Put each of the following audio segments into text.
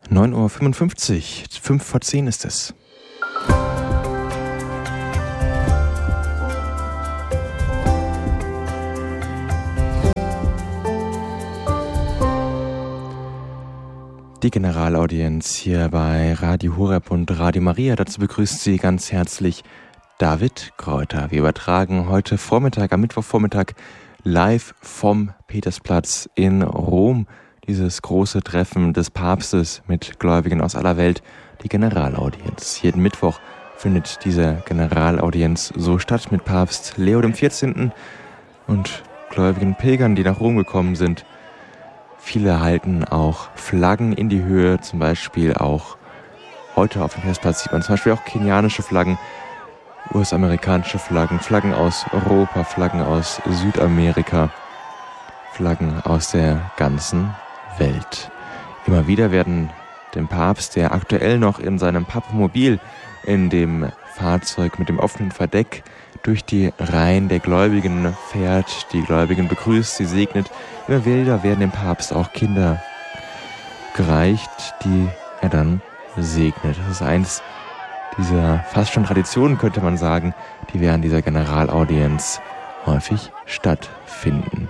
9:55 Uhr, 5 vor 10 ist es. Die Generalaudienz hier bei Radio Horeb und Radio Maria. Dazu begrüßt Sie ganz herzlich David Kräuter. Wir übertragen heute Vormittag, am Mittwochvormittag, live vom Petersplatz in Rom. Dieses große Treffen des Papstes mit Gläubigen aus aller Welt, die Generalaudienz. Jeden Mittwoch findet diese Generalaudienz so statt mit Papst Leo XIV. Und gläubigen Pilgern, die nach Rom gekommen sind. Viele halten auch Flaggen in die Höhe, zum Beispiel auch heute auf dem Festplatz sieht man zum Beispiel auch kenianische Flaggen, US-amerikanische Flaggen, Flaggen aus Europa, Flaggen aus Südamerika, Flaggen aus der ganzen Welt. Immer wieder werden dem Papst, der aktuell noch in seinem Papamobil, in dem Fahrzeug mit dem offenen Verdeck, durch die Reihen der Gläubigen fährt, die Gläubigen begrüßt, sie segnet. Immer wieder werden dem Papst auch Kinder gereicht, die er dann segnet. Das ist eins dieser fast schon Traditionen, könnte man sagen, die während dieser Generalaudienz häufig stattfinden.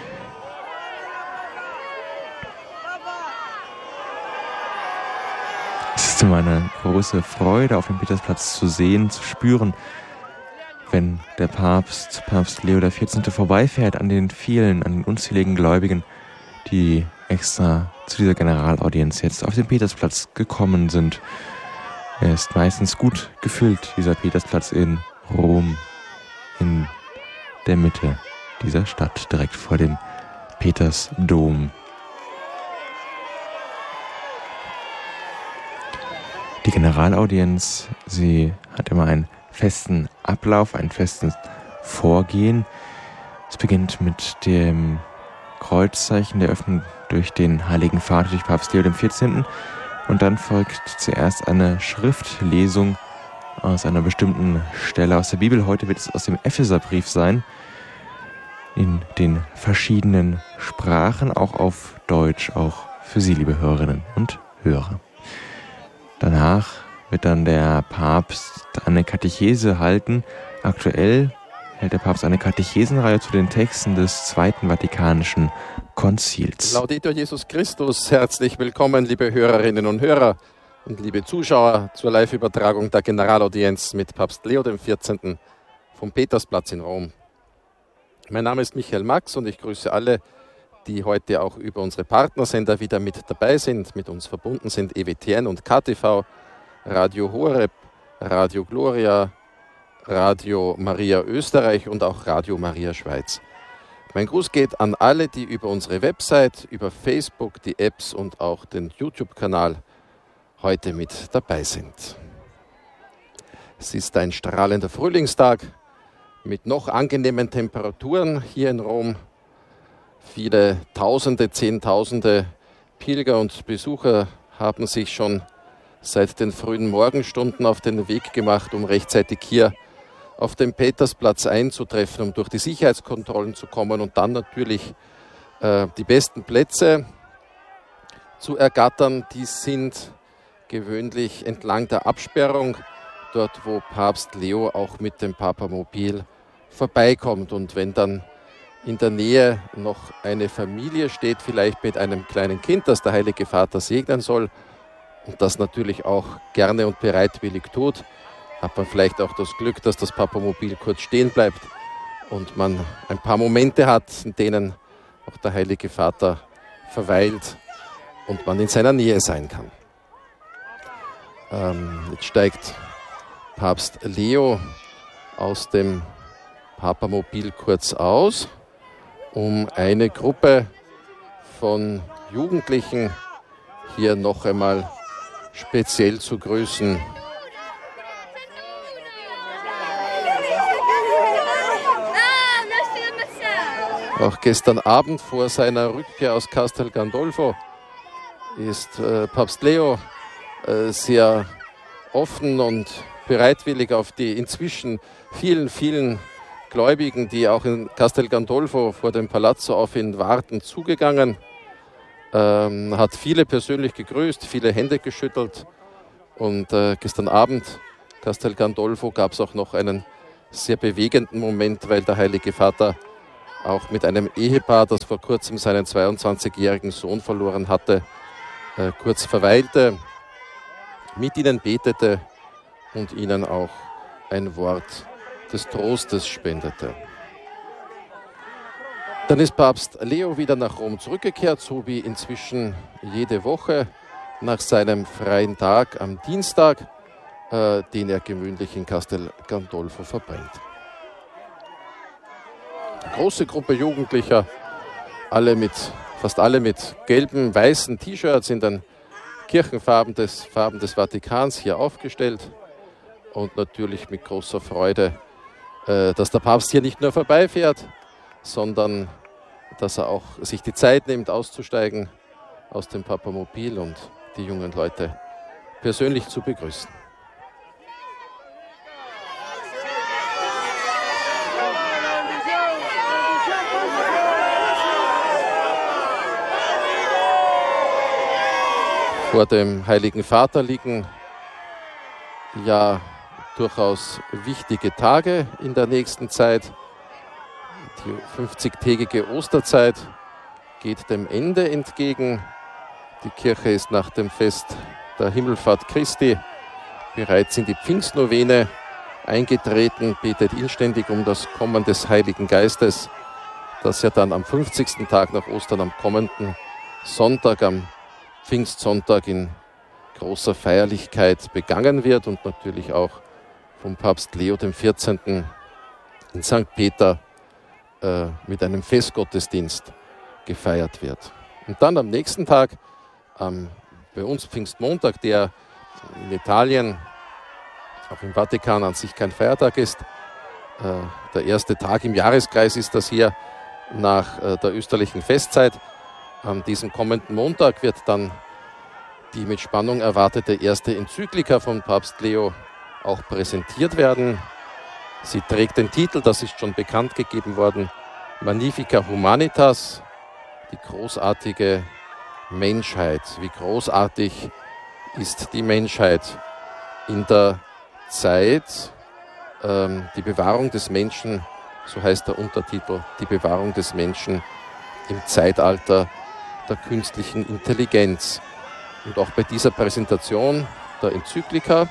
Es ist immer eine große Freude, auf dem Petersplatz zu sehen, zu spüren, wenn der Papst Leo XIV. Vorbeifährt an den unzähligen Gläubigen, die extra zu dieser Generalaudienz jetzt auf den Petersplatz gekommen sind. Er ist meistens gut gefüllt, dieser Petersplatz in Rom, in der Mitte dieser Stadt, direkt vor dem Petersdom. Die Generalaudienz, sie hat immer einen festen Ablauf, ein festes Vorgehen. Es beginnt mit dem Kreuzzeichen, der Öffnung durch den Heiligen Vater, durch Papst Leo XIV. Und dann folgt zuerst eine Schriftlesung aus einer bestimmten Stelle aus der Bibel. Heute wird es aus dem Epheserbrief sein, in den verschiedenen Sprachen, auch auf Deutsch, auch für Sie, liebe Hörerinnen und Hörer. Danach wird dann der Papst eine Katechese halten. Aktuell hält der Papst eine Katechesenreihe zu den Texten des Zweiten Vatikanischen Konzils. Laudetur Jesus Christus, herzlich willkommen, liebe Hörerinnen und Hörer und liebe Zuschauer zur Live-Übertragung der Generalaudienz mit Papst Leo XIV. Vom Petersplatz in Rom. Mein Name ist Michael Max und ich grüße alle, die heute auch über unsere Partnersender wieder mit dabei sind, mit uns verbunden sind, EWTN und KTV, Radio Horeb, Radio Gloria, Radio Maria Österreich und auch Radio Maria Schweiz. Mein Gruß geht an alle, die über unsere Website, über Facebook, die Apps und auch den YouTube-Kanal heute mit dabei sind. Es ist ein strahlender Frühlingstag mit noch angenehmen Temperaturen hier in Rom. Viele Tausende, Zehntausende Pilger und Besucher haben sich schon seit den frühen Morgenstunden auf den Weg gemacht, um rechtzeitig hier auf dem Petersplatz einzutreffen, um durch die Sicherheitskontrollen zu kommen und dann natürlich die besten Plätze zu ergattern. Die sind gewöhnlich entlang der Absperrung, dort wo Papst Leo auch mit dem Papamobil vorbeikommt. Und wenn dann in der Nähe noch eine Familie steht, vielleicht mit einem kleinen Kind, das der Heilige Vater segnen soll, und das natürlich auch gerne und bereitwillig tut, hat man vielleicht auch das Glück, dass das Papamobil kurz stehen bleibt und man ein paar Momente hat, in denen auch der Heilige Vater verweilt und man in seiner Nähe sein kann. Jetzt steigt Papst Leo aus dem Papamobil kurz aus, um eine Gruppe von Jugendlichen hier noch einmal speziell zu grüßen. Auch gestern Abend vor seiner Rückkehr aus Castel Gandolfo ist Papst Leo sehr offen und bereitwillig auf die inzwischen vielen Gläubigen, die auch in Castel Gandolfo vor dem Palazzo auf ihn warten, zugegangen hat viele persönlich gegrüßt, viele Hände geschüttelt. Und gestern Abend, Castel Gandolfo, gab es auch noch einen sehr bewegenden Moment, weil der Heilige Vater auch mit einem Ehepaar, das vor kurzem seinen 22-jährigen Sohn verloren hatte, kurz verweilte, mit ihnen betete und ihnen auch ein Wort des Trostes spendete. Dann ist Papst Leo wieder nach Rom zurückgekehrt, so wie inzwischen jede Woche nach seinem freien Tag am Dienstag, den er gewöhnlich in Castel Gandolfo verbringt. Eine große Gruppe Jugendlicher, fast alle mit gelben, weißen T-Shirts in den Kirchenfarben des Vatikans hier aufgestellt und natürlich mit großer Freude, dass der Papst hier nicht nur vorbeifährt, sondern dass er auch sich die Zeit nimmt, auszusteigen aus dem Papamobil und die jungen Leute persönlich zu begrüßen. Vor dem Heiligen Vater liegen ja durchaus wichtige Tage in der nächsten Zeit. Die 50-tägige Osterzeit geht dem Ende entgegen. Die Kirche ist nach dem Fest der Himmelfahrt Christi bereits in die Pfingstnovene eingetreten, betet inständig um das Kommen des Heiligen Geistes, das ja dann am 50. Tag nach Ostern, am kommenden Sonntag, am Pfingstsonntag in großer Feierlichkeit begangen wird und natürlich auch vom Papst Leo XIV. In St. Peter mit einem Festgottesdienst gefeiert wird. Und dann am nächsten Tag, bei uns Pfingstmontag, der in Italien, auch im Vatikan an sich kein Feiertag ist. Der erste Tag im Jahreskreis ist das hier nach der österlichen Festzeit. An diesem kommenden Montag wird dann die mit Spannung erwartete erste Enzyklika von Papst Leo auch präsentiert werden. Sie trägt den Titel, das ist schon bekannt gegeben worden, Magnifica Humanitas, die großartige Menschheit. Wie großartig ist die Menschheit in der Zeit, die Bewahrung des Menschen, so heißt der Untertitel, die Bewahrung des Menschen im Zeitalter der künstlichen Intelligenz. Und auch bei dieser Präsentation der Enzyklika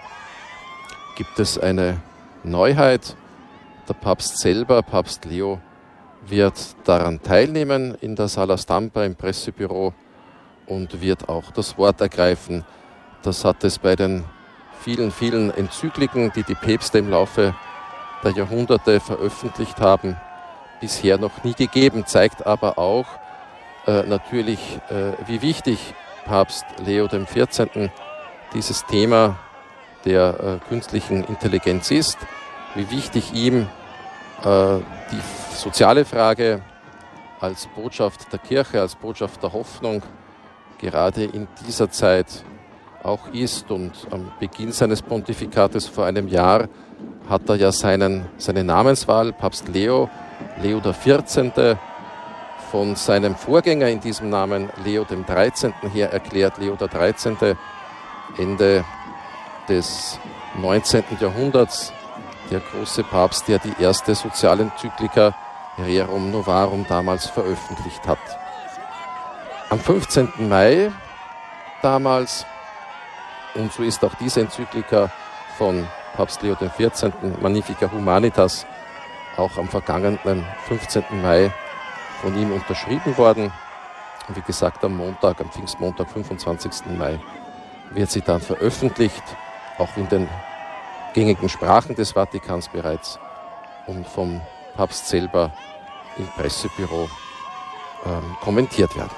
gibt es eine Neuheit. Der Papst selber, Papst Leo, wird daran teilnehmen in der Sala Stampa im Pressebüro und wird auch das Wort ergreifen. Das hat es bei den vielen Enzykliken, die die Päpste im Laufe der Jahrhunderte veröffentlicht haben, bisher noch nie gegeben, zeigt aber auch natürlich, wie wichtig Papst Leo XIV. Dieses Thema der künstlichen Intelligenz ist, wie wichtig ihm die soziale Frage als Botschaft der Kirche, als Botschaft der Hoffnung gerade in dieser Zeit auch ist. Und am Beginn seines Pontifikates vor einem Jahr hat er ja seine Namenswahl, Papst Leo XIV., von seinem Vorgänger in diesem Namen, Leo XIII., her erklärt. Leo XIII., Ende des 19. Jahrhunderts, der große Papst, der die erste Sozialenzyklika Rerum Novarum damals veröffentlicht hat. Am 15. Mai damals, und so ist auch diese Enzyklika von Papst Leo XIV., Magnifica Humanitas, auch am vergangenen 15. Mai von ihm unterschrieben worden. Und wie gesagt, am Pfingstmontag, 25. Mai, wird sie dann veröffentlicht, auch in den gängigen Sprachen des Vatikans bereits und vom Papst selber im Pressebüro kommentiert werden.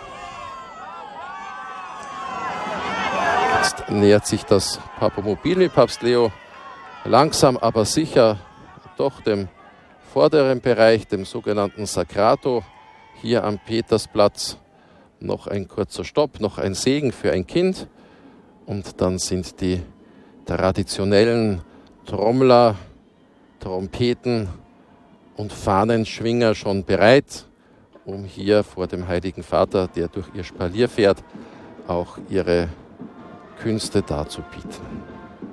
Jetzt nähert sich das Papamobil mit Papst Leo langsam, aber sicher doch dem vorderen Bereich, dem sogenannten Sacrato, hier am Petersplatz. Noch ein kurzer Stopp, noch ein Segen für ein Kind und dann sind die traditionellen Trommler, Trompeten und Fahnenschwinger schon bereit um hier vor dem Heiligen Vater, der durch ihr Spalier fährt, auch ihre Künste darzubieten.